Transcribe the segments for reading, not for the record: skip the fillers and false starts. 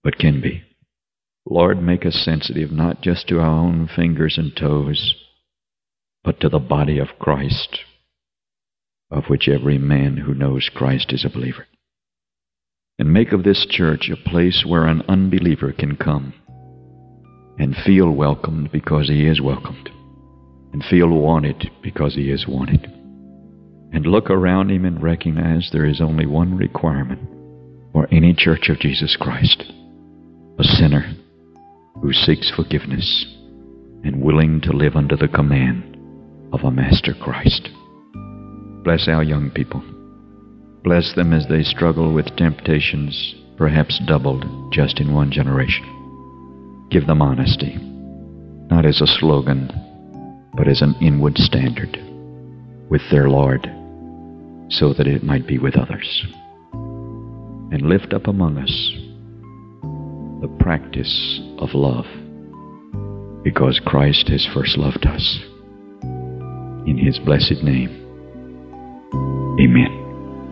but can be. Lord, make us sensitive not just to our own fingers and toes, but to the body of Christ, of which every man who knows Christ is a believer. And make of this church a place where an unbeliever can come and feel welcomed because he is welcomed, and feel wanted because he is wanted, and look around him and recognize there is only one requirement for any church of Jesus Christ: a sinner who seeks forgiveness and willing to live under the command of a Master Christ. Bless our young people. Bless them as they struggle with temptations perhaps doubled just in one generation. Give them honesty, not as a slogan, but as an inward standard with their Lord, so that it might be with others. And lift up among us the practice of love, because Christ has first loved us. In His blessed name, amen.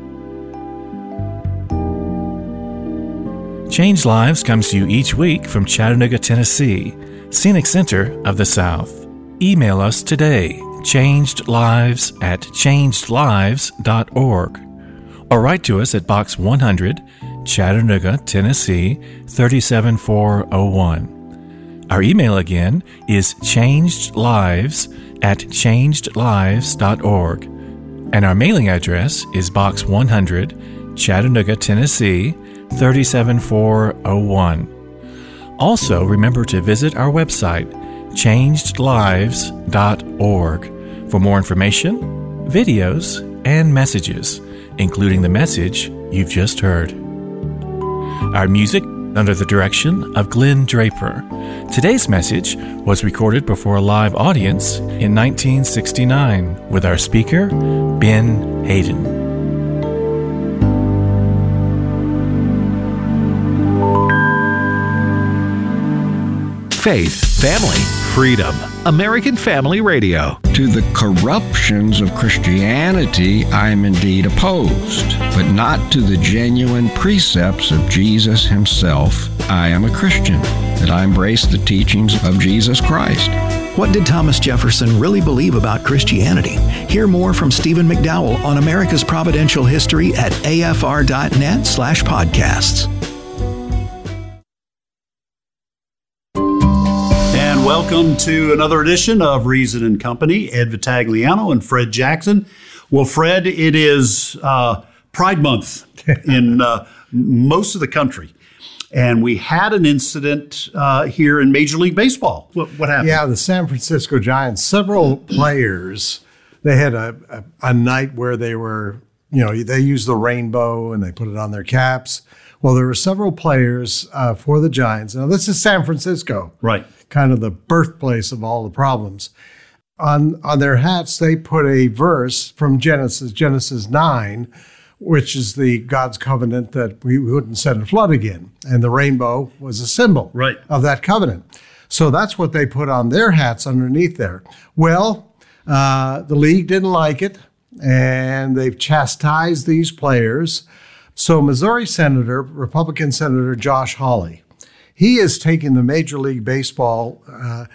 Changed Lives comes to you each week from Chattanooga, Tennessee, Scenic Center of the South. Email us today, changedlives@changedlives.org, or write to us at Box 100, Chattanooga, Tennessee 37401. Our email again is changedlives@changedlives.org, and our mailing address is Box 100, Chattanooga, Tennessee 37401. Also, remember to visit our website, changedlives.org, for more information, videos, and messages, including the message you've just heard. Our music under the direction of Glenn Draper. Today's message was recorded before a live audience in 1969 with our speaker, Ben Hayden. Faith, family, freedom. American Family Radio. To the corruptions of Christianity, I am indeed opposed, but not to the genuine precepts of Jesus Himself. I am a Christian, that I embrace the teachings of Jesus Christ. What did Thomas Jefferson really believe about Christianity? Hear more from Stephen McDowell on America's Providential History at afr.net/podcasts. Welcome to another edition of Reason and Company. Ed Vitagliano and Fred Jackson. Well, Fred, it is Pride Month in most of the country. And we had an incident here in Major League Baseball. What happened? Yeah, the San Francisco Giants, several players, they had a night where they were, they used the rainbow and they put it on their caps. Well, there were several players for the Giants. Now, this is San Francisco. Right. Kind of the birthplace of all the problems. On their hats, they put a verse from Genesis 9, which is the God's covenant that we wouldn't send a flood again. And the rainbow was a symbol of that covenant. So that's what they put on their hats underneath there. Well, the league didn't like it, and they've chastised these players. So Missouri Republican Senator Josh Hawley, he is taking the Major League Baseball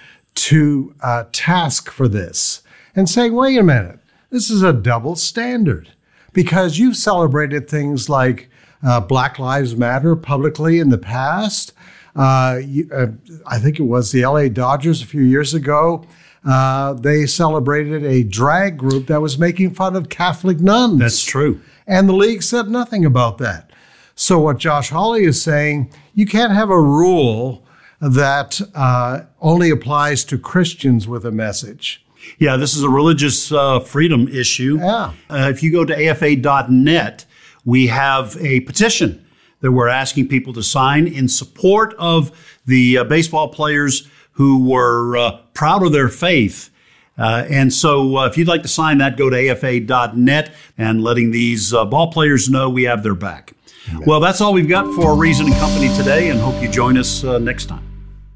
to task for this and saying, wait a minute, this is a double standard, because you've celebrated things like Black Lives Matter publicly in the past. I think it was the LA Dodgers a few years ago. They celebrated a drag group that was making fun of Catholic nuns. That's true. And the league said nothing about that. So what Josh Hawley is saying, you can't have a rule that only applies to Christians with a message. Yeah, this is a religious freedom issue. Yeah. If you go to afa.net, we have a petition that we're asking people to sign in support of the baseball players who were proud of their faith. And so if you'd like to sign that, go to afa.net and letting these ball players know we have their back. Amen. Well, that's all we've got for Reason and Company today, and hope you join us next time.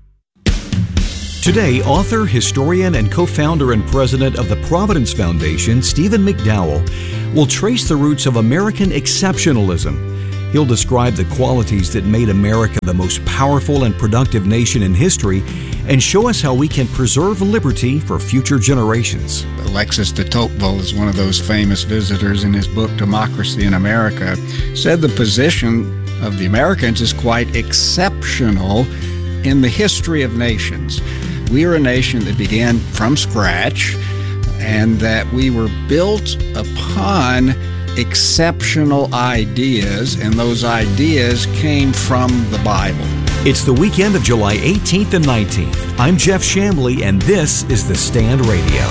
Today, author, historian, and co-founder and president of the Providence Foundation, Stephen McDowell, will trace the roots of American exceptionalism He'll describe the qualities that made America the most powerful and productive nation in history and show us how we can preserve liberty for future generations. Alexis de Tocqueville is one of those famous visitors in his book Democracy in America, said the position of the Americans is quite exceptional in the history of nations. We are a nation that began from scratch and that we were built upon exceptional ideas, and those ideas came from the Bible. It's the weekend of July 18th and 19th. I'm Jeff Chambly, and this is The Stand Radio.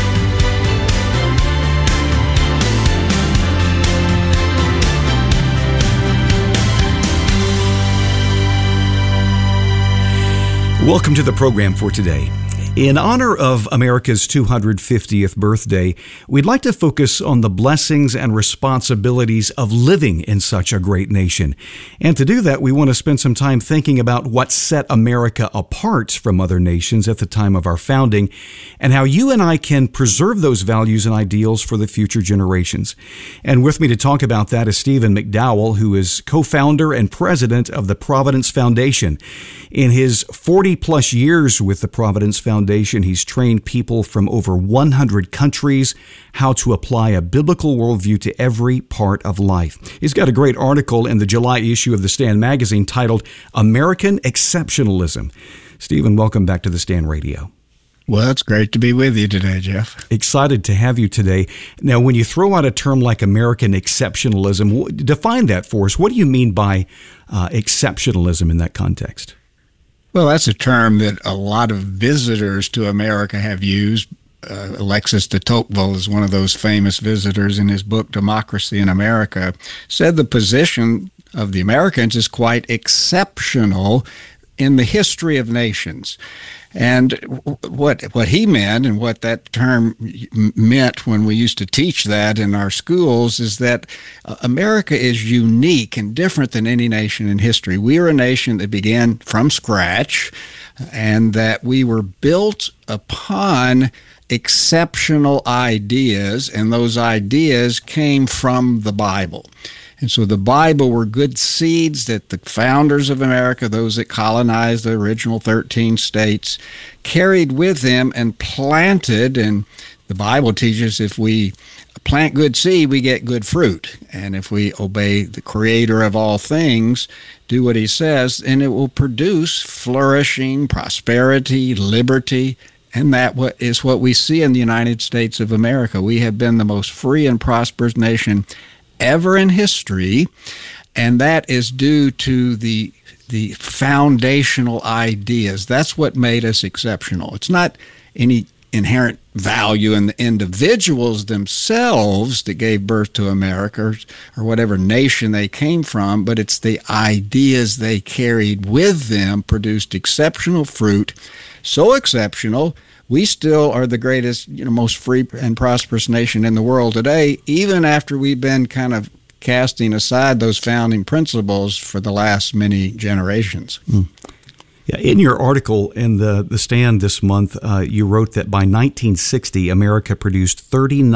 Welcome to the program for today. In honor of America's 250th birthday, we'd like to focus on the blessings and responsibilities of living in such a great nation. And to do that, we want to spend some time thinking about what set America apart from other nations at the time of our founding, and how you and I can preserve those values and ideals for the future generations. And with me to talk about that is Stephen McDowell, who is co-founder and president of the Providence Foundation. In his 40-plus years with the Providence Foundation, he's trained people from over 100 countries how to apply a biblical worldview to every part of life. He's got a great article in the July issue of The Stand magazine titled American Exceptionalism. Stephen, welcome back to The Stand Radio. Well, it's great to be with you today, Jeff. Excited to have you today. Now, when you throw out a term like American exceptionalism, define that for us. What do you mean by exceptionalism in that context? Well, that's a term that a lot of visitors to America have used. Alexis de Tocqueville is one of those famous visitors in his book Democracy in America, said the position of the Americans is quite exceptional in the history of nations. And what he meant, and what that term meant when we used to teach that in our schools, is that America is unique and different than any nation in history. We are a nation that began from scratch, and that we were built upon exceptional ideas, and those ideas came from the Bible. And so the Bible were good seeds that the founders of America, those that colonized the original 13 states, carried with them and planted. And the Bible teaches if we plant good seed, we get good fruit. And if we obey the Creator of all things, do what He says, and it will produce flourishing, prosperity, liberty. And that is what we see in the United States of America. We have been the most free and prosperous nation ever in history, and that is due to the foundational ideas. That's what made us exceptional. It's not any inherent value in the individuals themselves that gave birth to America or whatever nation they came from, but it's the ideas they carried with them produced exceptional fruit, so exceptional we still are the greatest, most free and prosperous nation in the world today, even after we've been kind of casting aside those founding principles for the last many generations. Yeah, in your article in the Stand this month, you wrote that by 1960, America produced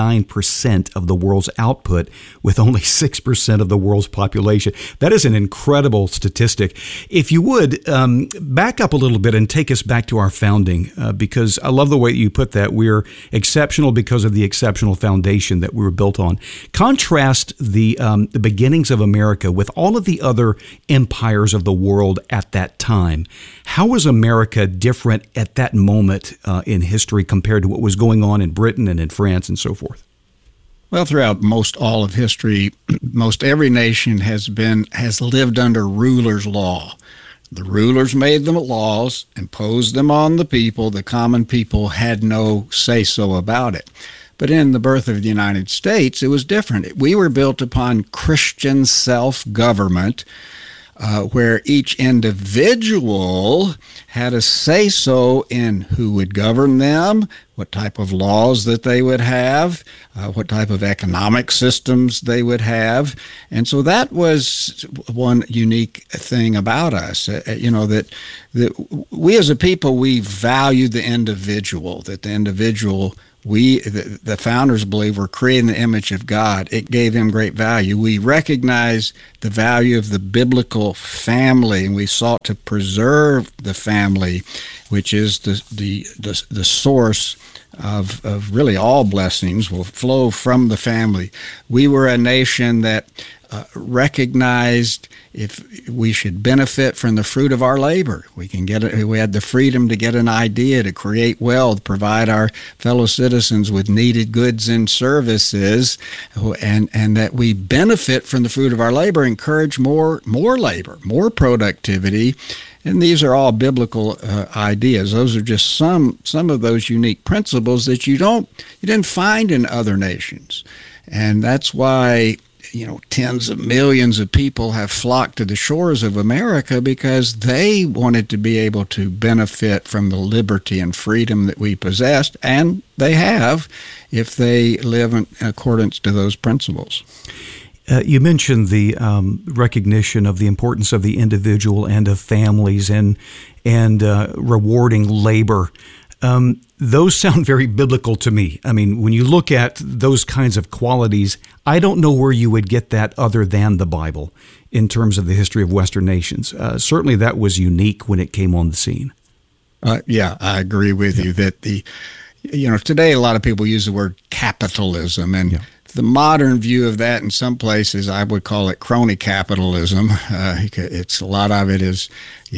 39% of the world's output with only 6% of the world's population. That is an incredible statistic. If you would, back up a little bit and take us back to our founding, because I love the way you put that. We're exceptional because of the exceptional foundation that we were built on. Contrast the beginnings of America with all of the other empires of the world at that time. How was America different at that moment in history compared to what was going on in Britain and in France and so forth? Well, throughout most all of history, most every nation has lived under ruler's law. The rulers made the laws, imposed them on the people. The common people had no say-so about it. But in the birth of the United States, it was different. We were built upon Christian self-government, where each individual had a say-so in who would govern them, what type of laws that they would have, what type of economic systems they would have. And so that was one unique thing about us, that we as a people, we valued the individual, that the individual the founders believe we're created in the image of God. It gave them great value. We recognize the value of the biblical family, and we sought to preserve the family, which is the source of really all blessings will flow from the family. We were a nation that recognized if we should benefit from the fruit of our labor. We had the freedom to get an idea, to create wealth, provide our fellow citizens with needed goods and services, and that we benefit from the fruit of our labor, encourage more labor, more productivity. And these are all biblical ideas. Those are just some of those unique principles that you didn't find in other nations. And that's why tens of millions of people have flocked to the shores of America, because they wanted to be able to benefit from the liberty and freedom that we possessed, and they have if they live in accordance to those principles. You mentioned the recognition of the importance of the individual and of families and rewarding labor. Those sound very biblical to me. I mean, when you look at those kinds of qualities, I don't know where you would get that other than the Bible in terms of the history of Western nations. Certainly that was unique when it came on the scene. Yeah, I agree with you that today a lot of people use the word capitalism, and the modern view of that in some places, I would call it crony capitalism. It's a lot of it is,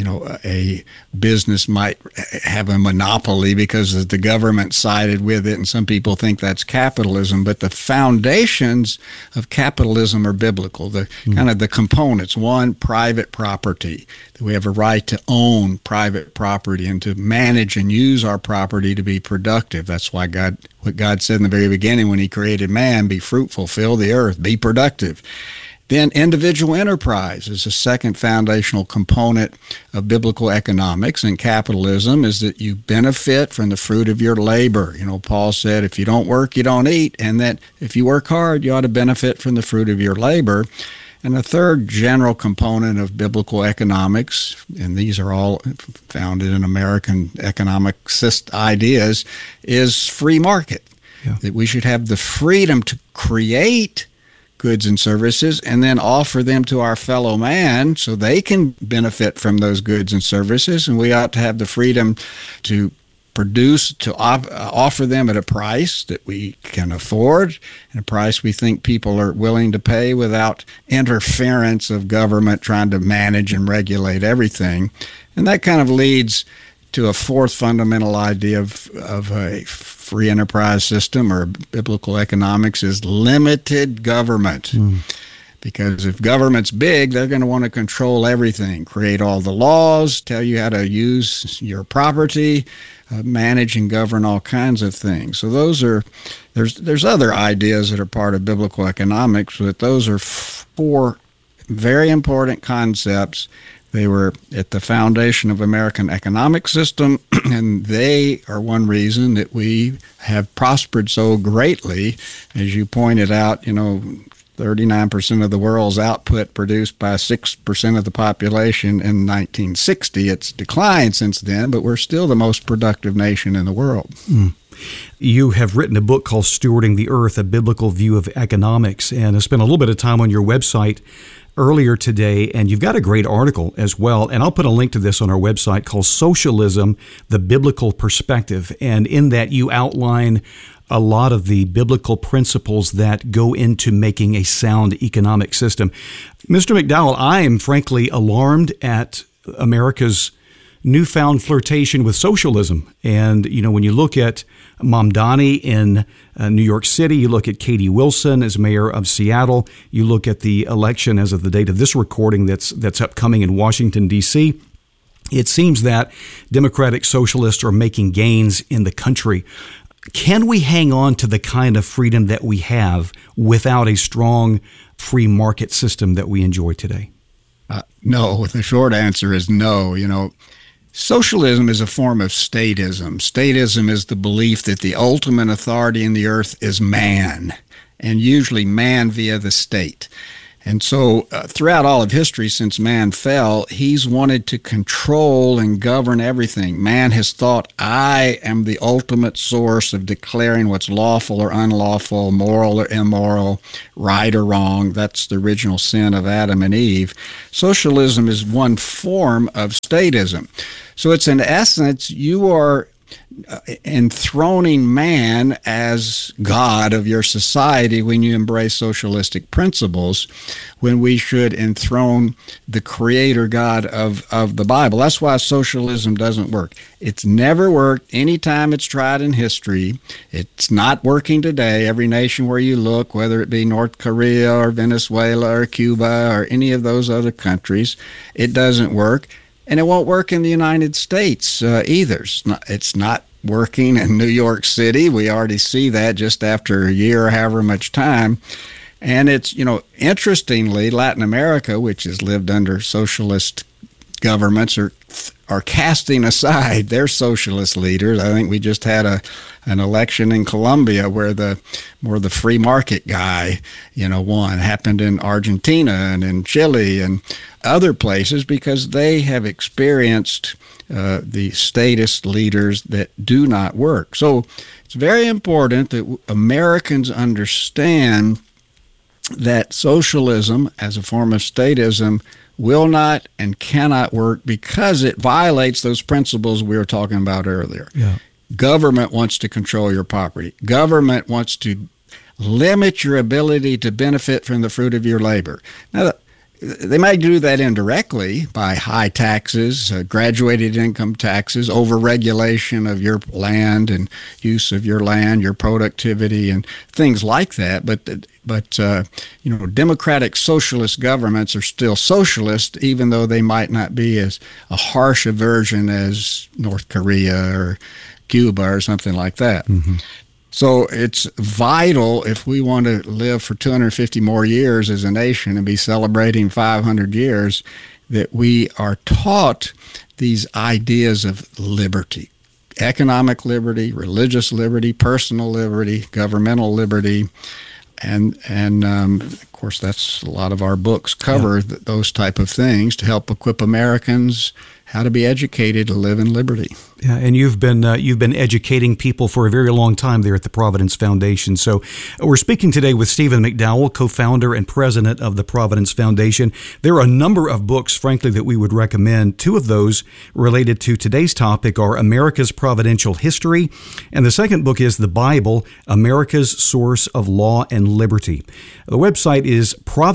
a business might have a monopoly because the government sided with it, and some people think that's capitalism. But the foundations of capitalism are biblical. The kind of the components. One, private property. We have a right to own private property and to manage and use our property to be productive. That's why what God said in the very beginning when He created man, be fruitful, fill the earth, be productive. Then individual enterprise is a second foundational component of biblical economics, and capitalism is that you benefit from the fruit of your labor. Paul said, if you don't work, you don't eat, and that if you work hard, you ought to benefit from the fruit of your labor. And the third general component of biblical economics, and these are all founded in American economic ideas, is free market. Yeah. That we should have the freedom to create goods and services and then offer them to our fellow man so they can benefit from those goods and services. And we ought to have the freedom to produce, to offer them at a price that we can afford, and a price we think people are willing to pay without interference of government trying to manage and regulate everything. And that kind of leads to a fourth fundamental idea of a free enterprise system or biblical economics is limited government. Because if government's big, they're going to want to control everything, create all the laws, tell you how to use your property, manage and govern all kinds of things. So there's other ideas that are part of biblical economics, but those are four very important concepts. They were at the foundation of American economic system, and they are one reason that we have prospered so greatly. As you pointed out, 39% of the world's output produced by 6% of the population in 1960. It's declined since then, but we're still the most productive nation in the world. You have written a book called Stewarding the Earth, A Biblical View of Economics, and I spent a little bit of time on your website earlier today, and you've got a great article as well, and I'll put a link to this on our website called Socialism, the Biblical Perspective, and in that you outline a lot of the biblical principles that go into making a sound economic system. Mr. McDowell, I am frankly alarmed at America's newfound flirtation with socialism. And, when you look at Mamdani in New York City, you look at Katie Wilson as mayor of Seattle, you look at the election as of the date of this recording that's upcoming in Washington, D.C., it seems that Democratic socialists are making gains in the country. Can we hang on to the kind of freedom that we have without a strong free market system that we enjoy today? No. The short answer is no. Socialism is a form of statism. Statism is the belief that the ultimate authority in the earth is man, and usually man via the state. And so throughout all of history, since man fell, he's wanted to control and govern everything. Man has thought, I am the ultimate source of declaring what's lawful or unlawful, moral or immoral, right or wrong. That's the original sin of Adam and Eve. Socialism is one form of statism. So it's in essence, you are enthroning man as God of your society when you embrace socialistic principles, when we should enthrone the creator God of the Bible. That's why socialism doesn't work. It's never worked any time it's tried in history. It's not working today. Every nation where you look, whether it be North Korea or Venezuela or Cuba or any of those other countries, it doesn't work. And it won't work in the United States either. It's not working in New York City. We already see that just after a year or however much time. And it's, interestingly, Latin America, which has lived under socialist governments, are casting aside their socialist leaders. I think we just had an election in Colombia where the free market guy, won. It happened in Argentina and in Chile and other places because they have experienced the statist leaders that do not work. So it's very important that Americans understand that socialism as a form of statism will not and cannot work because it violates those principles we were talking about earlier. Yeah. Government wants to control your property. Government wants to limit your ability to benefit from the fruit of your labor. Now, they might do that indirectly by high taxes, graduated income taxes, over-regulation of your land and use of your land, your productivity, and things like that. But democratic socialist governments are still socialist, even though they might not be as a harsh a version as North Korea or Cuba or something like that. Mm-hmm. So it's vital if we want to live for 250 more years as a nation and be celebrating 500 years that we are taught these ideas of liberty, economic liberty, religious liberty, personal liberty, governmental liberty. And of course, that's a lot of our books cover those type of things to help equip Americans how to be educated to live in liberty. Yeah, and you've been educating people for a very long time there at the Providence Foundation. So we're speaking today with Stephen McDowell, co-founder and president of the Providence Foundation. There are a number of books, frankly, that we would recommend. Two of those related to today's topic are America's Providential History, and the second book is The Bible, America's Source of Law and Liberty. The website is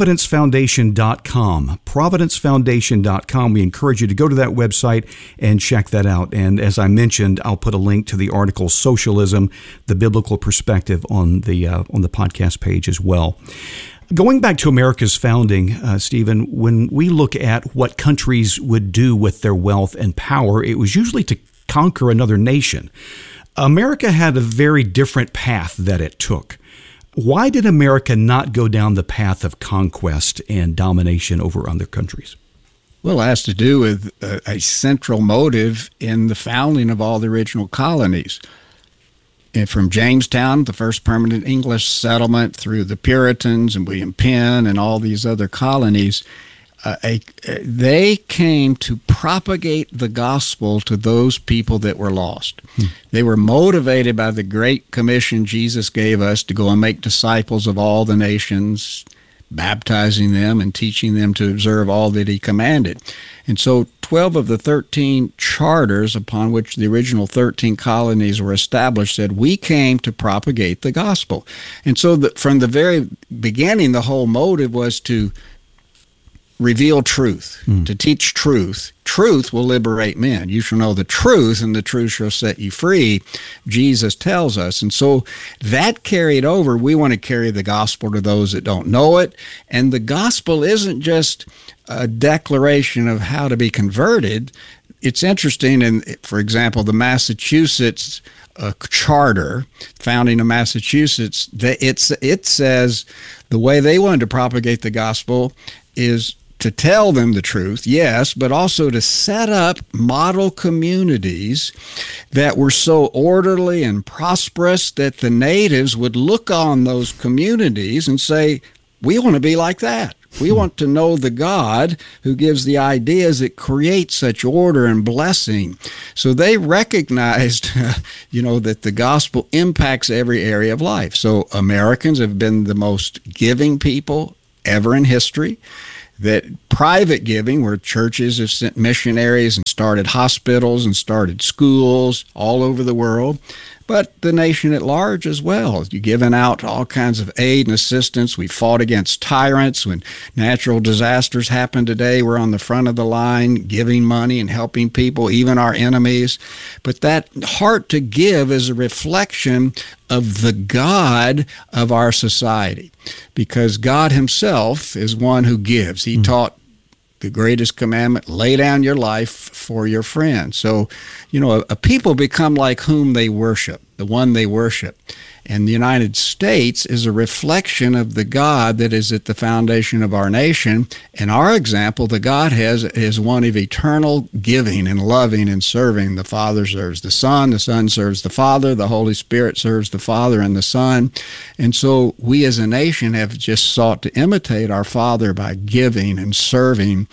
providencefoundation.com. providencefoundation.com. We encourage you to go to that website and check that out. And as I mentioned, I'll put a link to the article Socialism, the Biblical Perspective on the podcast page as well. Going back to America's founding, Stephen, when we look at what countries would do with their wealth and power, it was usually to conquer another nation. America had a very different path that it took. Why did America not go down the path of conquest and domination over other countries? Well, it has to do with a central motive in the founding of all the original colonies. And from Jamestown, the first permanent English settlement, through the Puritans and William Penn and all these other colonies, they came to propagate the gospel to those people that were lost. They were motivated by the great commission Jesus gave us to go and make disciples of all the nations, baptizing them and teaching them to observe all that he commanded. And so 12 of the 13 charters upon which the original 13 colonies were established said, we came to propagate the gospel. And so from the very beginning, the whole motive was to reveal truth, to teach truth. Truth will liberate men. You shall know the truth, and the truth shall set you free, Jesus tells us. And so that carried over. We want to carry the gospel to those that don't know it. And the gospel isn't just a declaration of how to be converted. It's interesting, and for example, the Massachusetts charter, founding of Massachusetts, it says the way they wanted to propagate the gospel is to tell them the truth, yes, but also to set up model communities that were so orderly and prosperous that the natives would look on those communities and say, we want to be like that. We want to know the God who gives the ideas that create such order and blessing. So they recognized, that the gospel impacts every area of life. So Americans have been the most giving people ever in history. That private giving, where churches have sent missionaries and started hospitals and started schools all over the world, but the nation at large as well. You're giving out all kinds of aid and assistance. We fought against tyrants. When natural disasters happen today, we're on the front of the line giving money and helping people, even our enemies. But that heart to give is a reflection of the God of our society, because God himself is one who gives. He taught the greatest commandment, lay down your life for your friend. So, a people become like whom they worship, the one they worship. And the United States is a reflection of the God that is at the foundation of our nation. And our example, the God is one of eternal giving and loving and serving. The Father serves the Son serves the Father, the Holy Spirit serves the Father and the Son. And so we as a nation have just sought to imitate our Father by giving and serving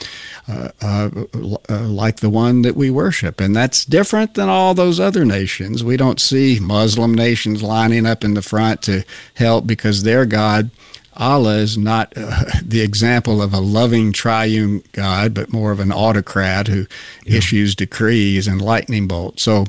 like the one that we worship. And that's different than all those other nations. We don't see Muslim nations lining up in the front to help because their God, Allah, is not the example of a loving triune God, but more of an autocrat who issues decrees and lightning bolts. So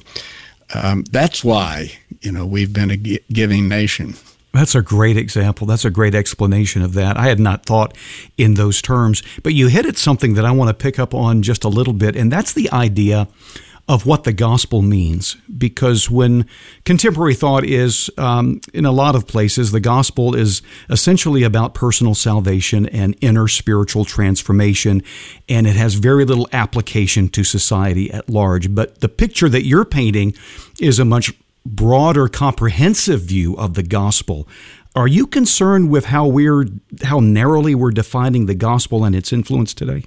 that's why, we've been a giving nation. That's a great example. That's a great explanation of that. I had not thought in those terms, but you hit at something that I want to pick up on just a little bit, and that's the idea of what the gospel means. Because when contemporary thought is, in a lot of places, the gospel is essentially about personal salvation and inner spiritual transformation, and it has very little application to society at large. But the picture that you're painting is a much broader, comprehensive view of the gospel. Are you concerned with how narrowly we're defining the gospel and its influence today?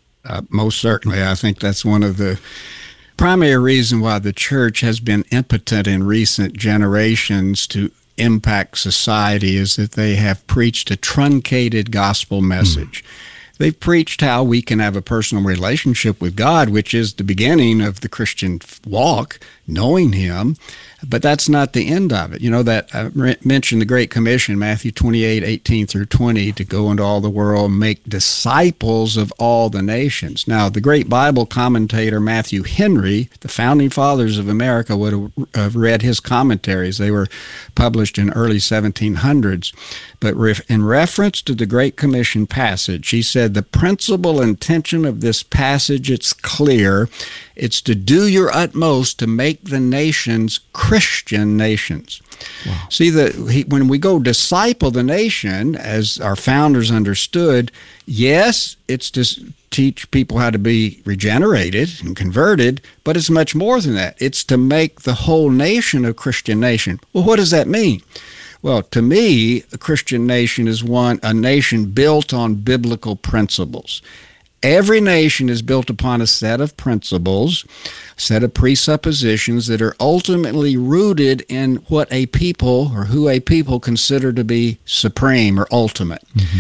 Most certainly. I think that's one of the primary reasons why the church has been impotent in recent generations to impact society is that they have preached a truncated gospel message. They've preached how we can have a personal relationship with God, which is the beginning of the Christian walk, knowing Him, but that's not the end of it. That I mentioned the Great Commission, Matthew 28:18 through 20, to go into all the world and make disciples of all the nations. Now, the great Bible commentator Matthew Henry, the founding fathers of America, would have read his commentaries. They were published in early 1700s. But in reference to the Great Commission passage, he said, the principal intention of this passage, it's clear. It's to do your utmost to make the nations Christian nations. Wow. See, when we go disciple the nation, as our founders understood, yes, it's to teach people how to be regenerated and converted, but it's much more than that. It's to make the whole nation a Christian nation. Well, what does that mean? Well, to me, a Christian nation is a nation built on biblical principles. Every nation is built upon a set of principles, a set of presuppositions that are ultimately rooted in what a people or who a people consider to be supreme or ultimate. Mm-hmm.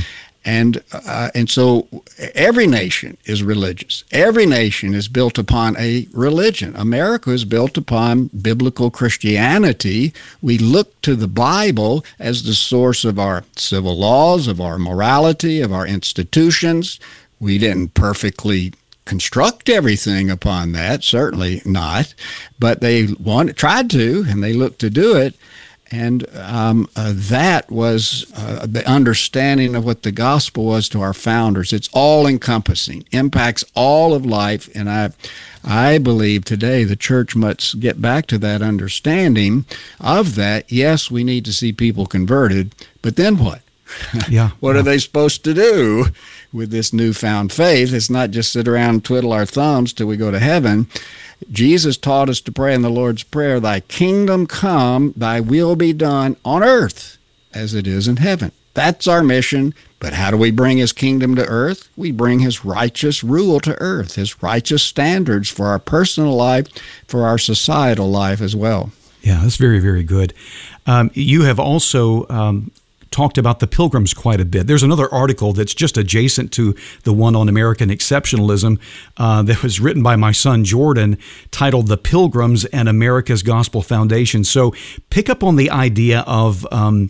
And so every nation is religious. Every nation is built upon a religion. America is built upon biblical Christianity. We look to the Bible as the source of our civil laws, of our morality, of our institutions. We didn't perfectly construct everything upon that, certainly not, but they tried to, and they looked to do it. And that was the understanding of what the gospel was to our founders. It's all-encompassing, impacts all of life, and I believe today the church must get back to that understanding of that. Yes, we need to see people converted, but then what? What are they supposed to do with this newfound faith? It's not just sit around and twiddle our thumbs till we go to heaven. Jesus taught us to pray in the Lord's Prayer, thy kingdom come, thy will be done on earth as it is in heaven. That's our mission. But how do we bring his kingdom to earth? We bring his righteous rule to earth, his righteous standards for our personal life, for our societal life as well. Yeah, that's very, very good. You have also talked about the Pilgrims quite a bit. There's another article that's just adjacent to the one on American exceptionalism that was written by my son Jordan, titled "The Pilgrims and America's Gospel Foundation." So pick up on the idea of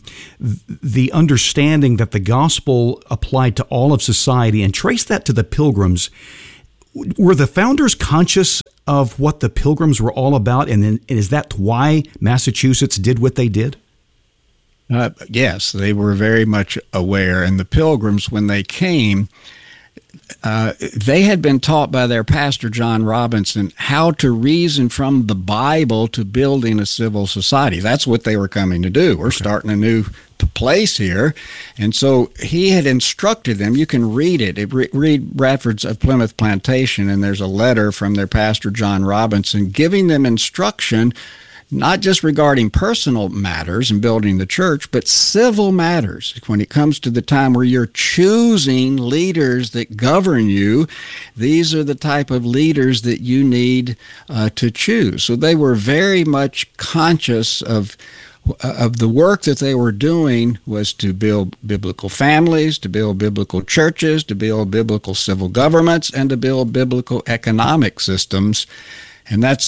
the understanding that the gospel applied to all of society and trace that to the Pilgrims. Were the founders conscious of what the Pilgrims were all about, and is that why Massachusetts did what they did? Yes, they were very much aware. And the Pilgrims, when they came, they had been taught by their pastor, John Robinson, how to reason from the Bible to building a civil society. That's what they were coming to do. We're starting a new place here. And so he had instructed them. You can read it. Read Bradford's of Plymouth Plantation, and there's a letter from their pastor, John Robinson, giving them instruction not just regarding personal matters and building the church, but civil matters. When it comes to the time where you're choosing leaders that govern you, these are the type of leaders that you need to choose. So they were very much conscious of the work that they were doing was to build biblical families, to build biblical churches, to build biblical civil governments, and to build biblical economic systems. And that's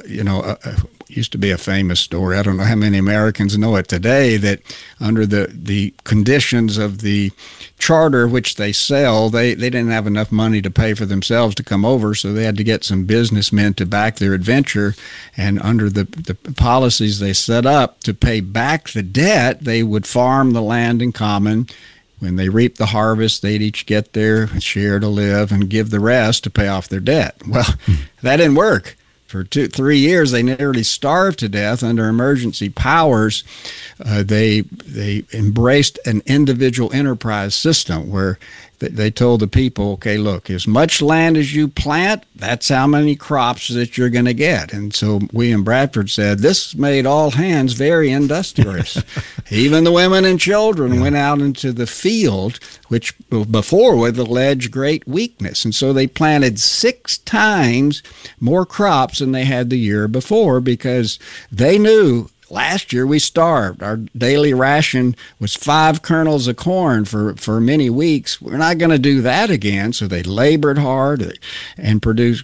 used to be a famous story. I don't know how many Americans know it today, that under the conditions of the charter which they sell, they didn't have enough money to pay for themselves to come over, so they had to get some businessmen to back their adventure. And under the policies they set up to pay back the debt, they would farm the land in common. When they reaped the harvest, they'd each get their share to live and give the rest to pay off their debt. Well, that didn't work. For 3 years, they nearly starved to death under emergency powers. They embraced an individual enterprise system where they told the people, okay, look, as much land as you plant, that's how many crops that you're going to get. And so William Bradford said, this made all hands very industrious. Even the women and children went out into the field, which before would allege great weakness. And so they planted 6 times more crops than they had the year before, because they knew last year we starved. Our daily ration was 5 kernels of corn for many weeks. We're not going to do that again. So they labored hard and produced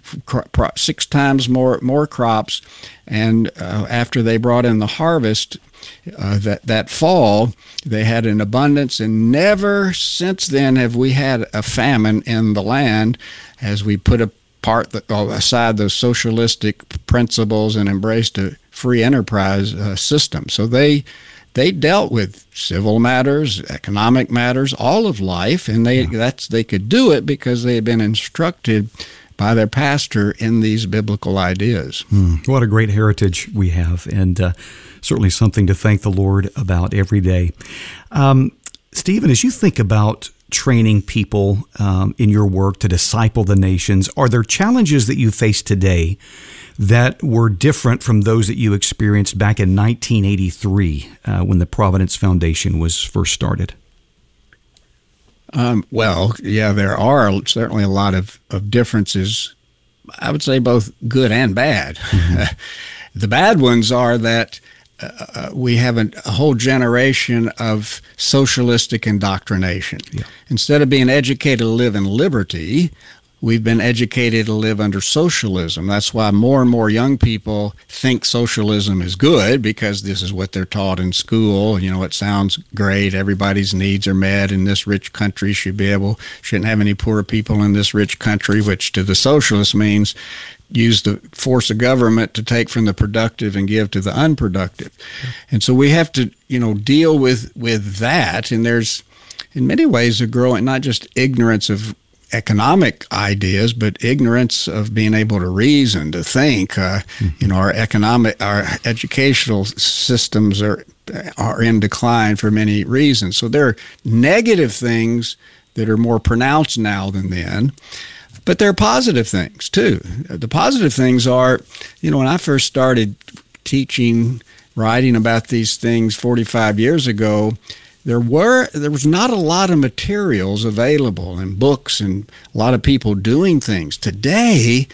6 times more crops. And after they brought in the harvest that fall, they had an abundance. And never since then have we had a famine in the land, as we put aside those socialistic principles and embraced a free enterprise system. So they dealt with civil matters, economic matters, all of life, and they could do it because they had been instructed by their pastor in these biblical ideas. What a great heritage we have, and certainly something to thank the Lord about every day. Stephen, as you think about training people in your work to disciple the nations, are there challenges that you face today that were different from those that you experienced back in 1983 when the Providence Foundation was first started? Well, yeah, there are certainly a lot of differences. I would say both good and bad. Mm-hmm. The bad ones are that we have a whole generation of socialistic indoctrination. Yeah. Instead of being educated to live in liberty, we've been educated to live under socialism. That's why more and more young people think socialism is good, because this is what they're taught in school. You know, it sounds great. Everybody's needs are met in this rich country. Shouldn't have any poor people in this rich country, which to the socialists means use the force of government to take from the productive and give to the unproductive. And so we have to, deal with that. And there's, in many ways, a growing, not just ignorance of economic ideas, but ignorance of being able to reason, to think. Our educational systems are in decline for many reasons. So there are negative things that are more pronounced now than then. But there are positive things, too. The positive things are, when I first started teaching, writing about these things 45 years ago, there was not a lot of materials available and books and a lot of people doing things. Today,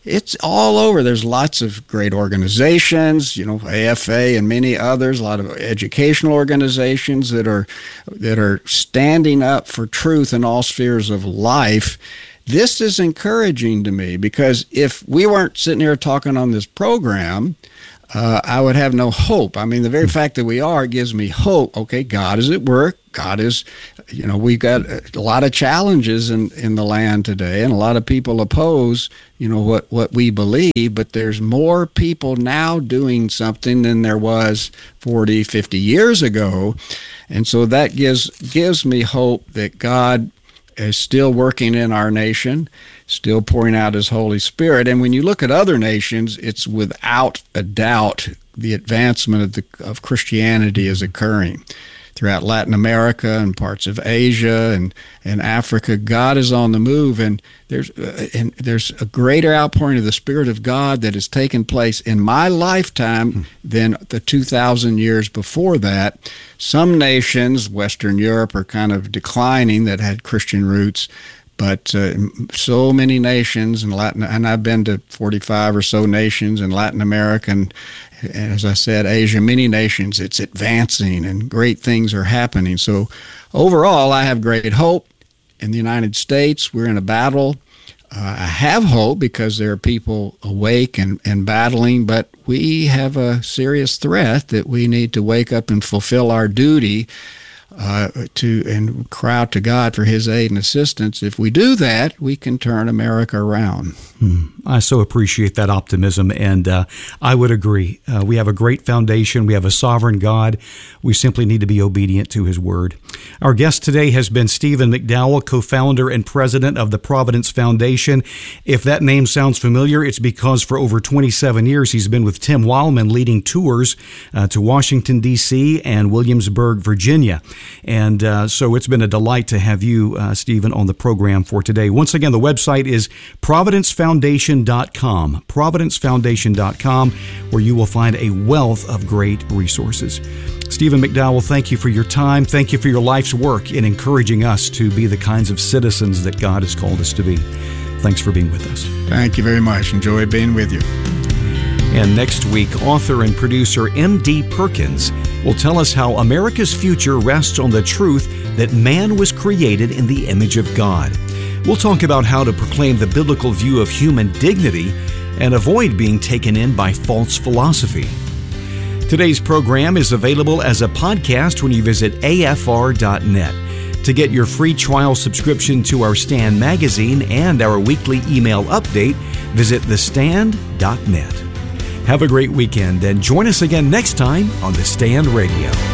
it's all over. There's lots of great organizations, AFA and many others, a lot of educational organizations that are standing up for truth in all spheres of life. This is encouraging to me, because if we weren't sitting here talking on this program, I would have no hope. I mean, the very fact that we are gives me hope. Okay, God is at work. God is, we've got a lot of challenges in the land today, and a lot of people oppose, what we believe, but there's more people now doing something than there was 40, 50 years ago. And so that gives me hope that God is still working in our nation, still pouring out His Holy Spirit. And when you look at other nations, it's without a doubt the advancement of Christianity is occurring. Throughout Latin America and parts of Asia and Africa, God is on the move, and there's a greater outpouring of the Spirit of God that has taken place in my lifetime than the 2,000 years before that. Some nations, Western Europe, are kind of declining that had Christian roots, but so many nations in Latin, and I've been to 45 or so nations in Latin America, and as I said, Asia, many nations, it's advancing and great things are happening. So overall, I have great hope. In the United States, we're in a battle. I have hope because there are people awake and battling, but we have a serious threat that we need to wake up and fulfill our duty and cry out to God for His aid and assistance. If we do that, we can turn America around. I so appreciate that optimism, and I would agree. We have a great foundation. We have a sovereign God. We simply need to be obedient to His word. Our guest today has been Stephen McDowell, co-founder and president of the Providence Foundation. If that name sounds familiar, it's because for over 27 years he's been with Tim Wildman leading tours to Washington, D.C. and Williamsburg, Virginia. And so it's been a delight to have you, Stephen, on the program for today. Once again, the website is providencefoundation.com, providencefoundation.com, where you will find a wealth of great resources. Stephen McDowell, thank you for your time. Thank you for your life's work in encouraging us to be the kinds of citizens that God has called us to be. Thanks for being with us. Thank you very much. Enjoyed being with you. And next week, author and producer M.D. Perkins will tell us how America's future rests on the truth that man was created in the image of God. We'll talk about how to proclaim the biblical view of human dignity and avoid being taken in by false philosophy. Today's program is available as a podcast when you visit afr.net. To get your free trial subscription to our Stand magazine and our weekly email update, visit thestand.net. Have a great weekend and join us again next time on The Stand Radio.